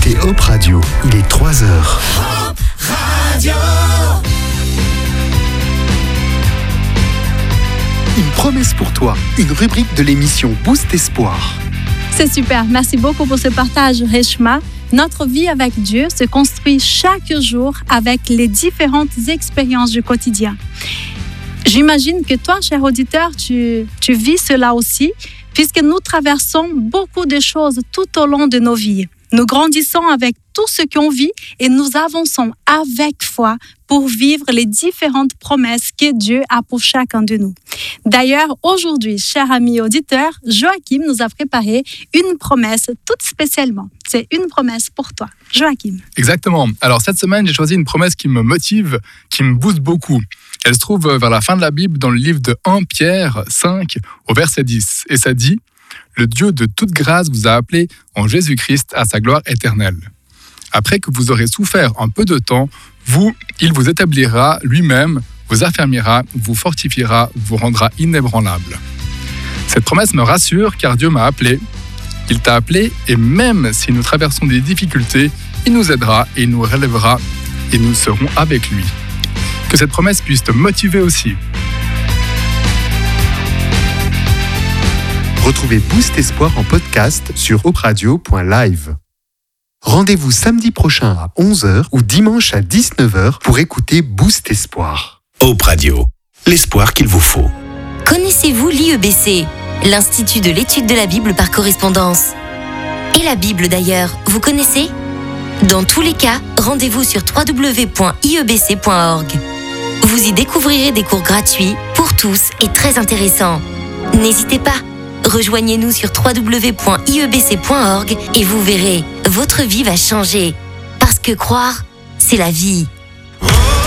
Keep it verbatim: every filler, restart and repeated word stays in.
écoutez Hope Radio, il est trois heures. Hope Radio. Une promesse pour toi, une rubrique de l'émission Boost Espoir. C'est super, merci beaucoup pour ce partage, Reshma. Notre vie avec Dieu se construit chaque jour avec les différentes expériences du quotidien. J'imagine que toi, cher auditeur, tu, tu vis cela aussi, puisque nous traversons beaucoup de choses tout au long de nos vies. Nous grandissons avec tout ce qu'on vit et nous avançons avec foi pour vivre les différentes promesses que Dieu a pour chacun de nous. D'ailleurs, aujourd'hui, cher ami auditeur, Joachim nous a préparé une promesse toute spécialement. C'est une promesse pour toi. Joachim. Exactement. Alors cette semaine, j'ai choisi une promesse qui me motive, qui me booste beaucoup. Elle se trouve vers la fin de la Bible dans le livre de premier Pierre cinq au verset dix. Et ça dit: le Dieu de toute grâce vous a appelé en Jésus-Christ à sa gloire éternelle. Après que vous aurez souffert un peu de temps, vous, il vous établira lui-même, vous affermira, vous fortifiera, vous rendra inébranlable. Cette promesse me rassure car Dieu m'a appelé. Il t'a appelé et même si nous traversons des difficultés, il nous aidera et il nous relèvera et nous serons avec lui. Que cette promesse puisse te motiver aussi. Retrouvez Boost Espoir en podcast sur hope radio point live. Rendez-vous samedi prochain à onze heures ou dimanche à dix-neuf heures pour écouter Boost Espoir. Hope Radio, l'espoir qu'il vous faut. Connaissez-vous l'I E B C, l'Institut de l'étude de la Bible par correspondance? Et la Bible d'ailleurs, vous connaissez? Dans tous les cas, rendez-vous sur w w w point i e b c point org. Vous y découvrirez des cours gratuits pour tous et très intéressants. N'hésitez pas, rejoignez-nous sur w w w point i e b c point org et vous verrez, votre vie va changer. Parce que croire, c'est la vie.